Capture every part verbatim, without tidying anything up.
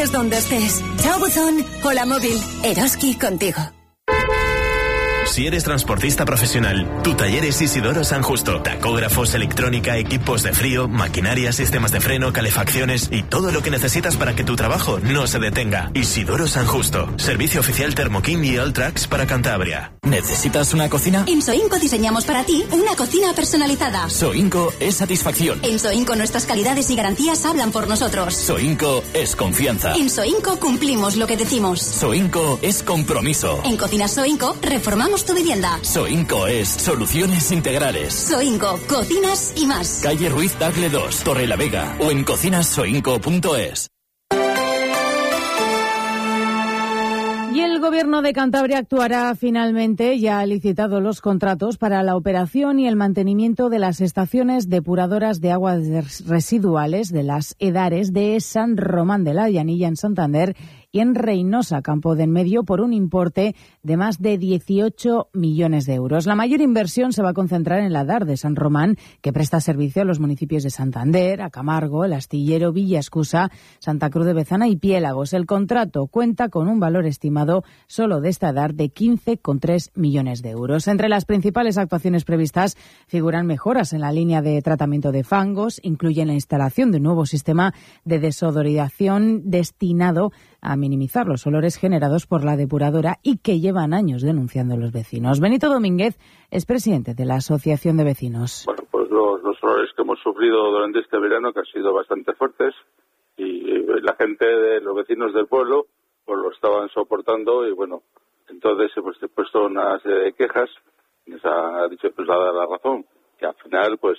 Es donde estés. Chao buzón. Hola móvil. Eroski contigo. Si eres transportista profesional, tu taller es Isidoro San Justo. Tacógrafos, electrónica, equipos de frío, maquinaria, sistemas de freno, calefacciones y todo lo que necesitas para que tu trabajo no se detenga. Isidoro San Justo. Servicio oficial Thermoking y Alltrax para Cantabria. ¿Necesitas una cocina? En Soinco diseñamos para ti una cocina personalizada. Soinco es satisfacción. En Soinco nuestras calidades y garantías hablan por nosotros. Soinco es confianza. En Soinco cumplimos lo que decimos. Soinco es compromiso. En Cocinas Soinco reformamos tu vivienda. Soinco es soluciones integrales. Soinco, cocinas y más. Calle Ruiz Tagle dos, Torrelavega o en cocinas soinco punto es. Y el Gobierno de Cantabria actuará finalmente, ya ha licitado los contratos para la operación y el mantenimiento de las estaciones depuradoras de aguas residuales de las Edares de San Román de la Llanilla en Santander y en Reynosa, Campo de Enmedio, por un importe de más de dieciocho millones de euros. La mayor inversión se va a concentrar en la Edar de San Román, que presta servicio a los municipios de Santander, a Camargo, El Astillero, Villa Escusa, Santa Cruz de Bezana y Piélagos. El contrato cuenta con un valor estimado solo de esta Edar de quince coma tres millones de euros. Entre las principales actuaciones previstas figuran mejoras en la línea de tratamiento de fangos, incluyen la instalación de un nuevo sistema de desodorización destinado a minimizar los olores generados por la depuradora y que llevan años denunciando los vecinos. Benito Domínguez es presidente de la Asociación de Vecinos. Bueno, pues los, los olores que hemos sufrido durante este verano, que han sido bastante fuertes, y la gente, de los vecinos del pueblo, pues lo estaban soportando y bueno, entonces pues he puesto una serie de quejas, les ha dicho, pues ha dado la razón, que al final pues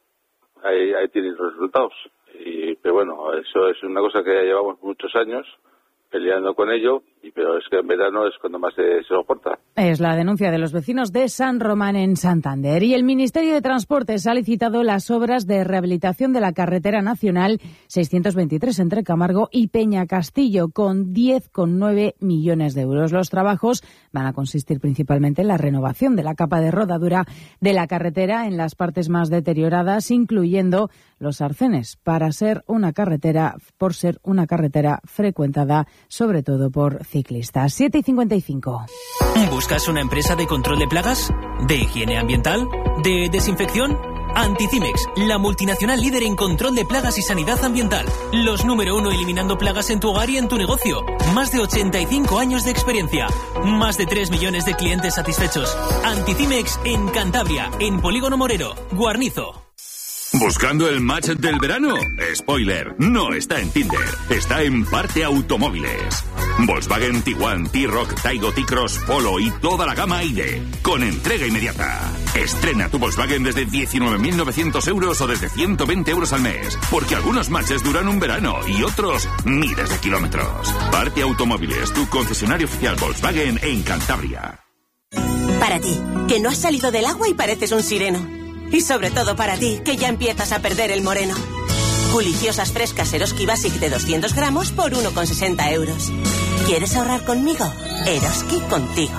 ahí, ahí tienen los resultados. Y pero bueno, eso es una cosa que ya llevamos muchos años peleando con ello, y pero es que en verano es cuando más se, se soporta. Es la denuncia de los vecinos de San Román en Santander. Y el Ministerio de Transportes ha licitado las obras de rehabilitación de la carretera nacional seiscientos veintitrés entre Camargo y Peñacastillo, con diez coma nueve millones de euros. Los trabajos van a consistir principalmente en la renovación de la capa de rodadura de la carretera en las partes más deterioradas, incluyendo los arcenes, para ser una carretera, por ser una carretera frecuentada sobre todo por ciclistas. siete y cincuenta y cinco. ¿Buscas una empresa de control de plagas? ¿De higiene ambiental? ¿De desinfección? Anticimex, la multinacional líder en control de plagas y sanidad ambiental. Los número uno eliminando plagas en tu hogar y en tu negocio. Más de ochenta y cinco años de experiencia. Más de tres millones de clientes satisfechos. Anticimex en Cantabria, en Polígono Morero, Guarnizo. ¿Buscando el match del verano? Spoiler, no está en Tinder, está en Parte Automóviles. Volkswagen Tiguan, T-Roc, Taigo, T-Cross, Polo y toda la gama I D, con entrega inmediata. Estrena tu Volkswagen desde diecinueve mil novecientos euros o desde ciento veinte euros al mes, porque algunos matches duran un verano y otros miles de kilómetros. Parte Automóviles, tu concesionario oficial Volkswagen en Cantabria. Para ti, que no has salido del agua y pareces un sireno. Y sobre todo para ti, que ya empiezas a perder el moreno. Deliciosas frescas Eroski Basic de doscientos gramos por uno coma sesenta euros. ¿Quieres ahorrar conmigo? Eroski contigo.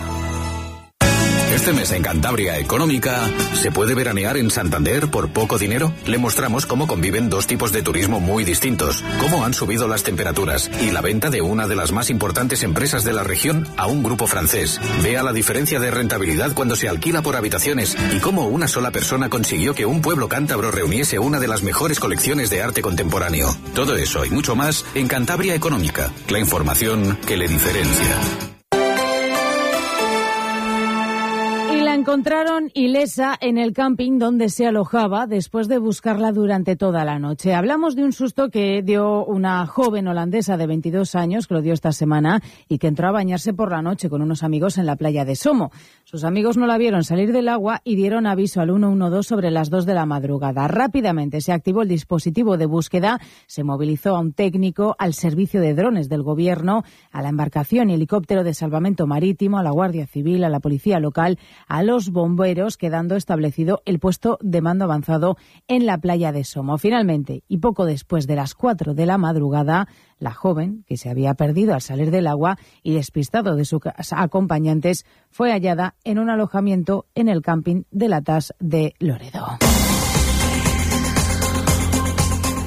Este mes en Cantabria Económica, ¿se puede veranear en Santander por poco dinero? Le mostramos cómo conviven dos tipos de turismo muy distintos, cómo han subido las temperaturas y la venta de una de las más importantes empresas de la región a un grupo francés. Vea la diferencia de rentabilidad cuando se alquila por habitaciones y cómo una sola persona consiguió que un pueblo cántabro reuniese una de las mejores colecciones de arte contemporáneo. Todo eso y mucho más en Cantabria Económica, la información que le diferencia. Encontraron ilesa en el camping donde se alojaba después de buscarla durante toda la noche. Hablamos de un susto que dio una joven holandesa de veintidós años, que lo dio esta semana, y que entró a bañarse por la noche con unos amigos en la playa de Somo. Sus amigos no la vieron salir del agua y dieron aviso al uno uno dos sobre las dos de la madrugada. Rápidamente se activó el dispositivo de búsqueda, se movilizó a un técnico, al servicio de drones del gobierno, a la embarcación y helicóptero de salvamento marítimo, a la Guardia Civil, a la policía local, a los bomberos, quedando establecido el puesto de mando avanzado en la playa de Somo. Finalmente, y poco después de las cuatro de la madrugada, la joven, que se había perdido al salir del agua y despistado de sus acompañantes, fue hallada en un alojamiento en el camping de la Tas de Loredo.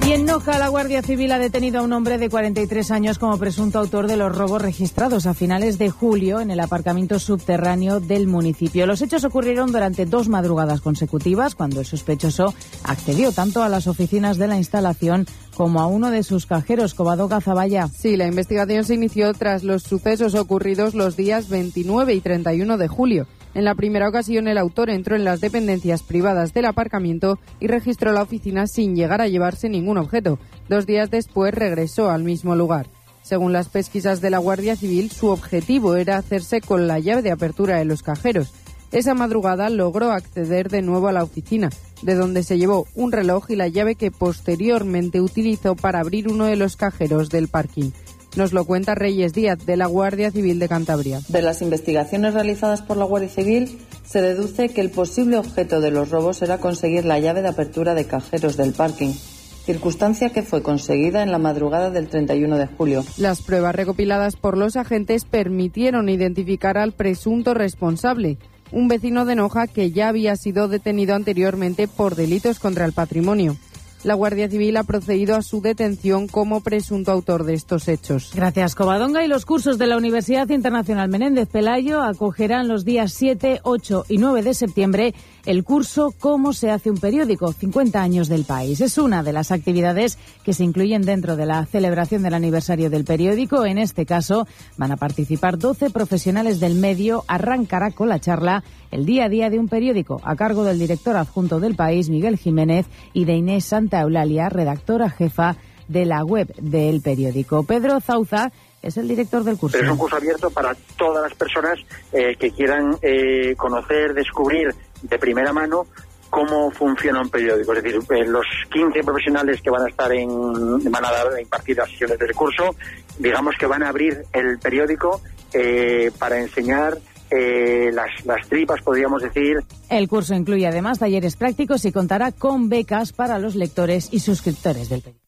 Y en Noja, la Guardia Civil ha detenido a un hombre de cuarenta y tres años como presunto autor de los robos registrados a finales de julio en el aparcamiento subterráneo del municipio. Los hechos ocurrieron durante dos madrugadas consecutivas, cuando el sospechoso accedió tanto a las oficinas de la instalación como a uno de sus cajeros. Covadonga Zavalla. Sí, la investigación se inició tras los sucesos ocurridos los días veintinueve y treinta y uno de julio. En la primera ocasión, el autor entró en las dependencias privadas del aparcamiento y registró la oficina sin llegar a llevarse ningún objeto. Dos días después regresó al mismo lugar. Según las pesquisas de la Guardia Civil, su objetivo era hacerse con la llave de apertura de los cajeros. Esa madrugada logró acceder de nuevo a la oficina, de donde se llevó un reloj y la llave que posteriormente utilizó para abrir uno de los cajeros del parking. Nos lo cuenta Reyes Díaz, de la Guardia Civil de Cantabria. De las investigaciones realizadas por la Guardia Civil se deduce que el posible objeto de los robos era conseguir la llave de apertura de cajeros del parking, circunstancia que fue conseguida en la madrugada del treinta y uno de julio. Las pruebas recopiladas por los agentes permitieron identificar al presunto responsable, un vecino de Noja que ya había sido detenido anteriormente por delitos contra el patrimonio. La Guardia Civil ha procedido a su detención como presunto autor de estos hechos. Gracias, Covadonga. Y los cursos de la Universidad Internacional Menéndez Pelayo acogerán los días siete, ocho y nueve de septiembre el curso Cómo se hace un periódico, cincuenta años del país. Es una de las actividades que se incluyen dentro de la celebración del aniversario del periódico. En este caso van a participar doce profesionales del medio. Arrancará con la charla El día a día de un periódico, a cargo del director adjunto del País, Miguel Jiménez, y de Inés Santa Eulalia, redactora jefa de la web del periódico. Pedro Zauza es el director del curso. Pero es un curso abierto para todas las personas eh, que quieran eh, conocer, descubrir de primera mano cómo funciona un periódico. Es decir, eh, los quince profesionales que van a estar en, van a dar, a impartir las sesiones del curso, digamos que van a abrir el periódico eh, para enseñar Eh, las, las tripas, podríamos decir. El curso incluye además talleres prácticos y contará con becas para los lectores y suscriptores del periódico.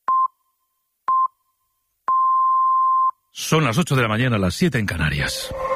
Son las ocho de la mañana, las siete en Canarias.